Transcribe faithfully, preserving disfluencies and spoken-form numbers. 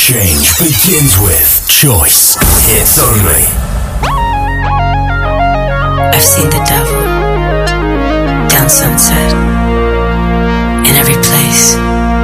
Change begins with choice. Hits only. I've seen the devil down Sunset in every place.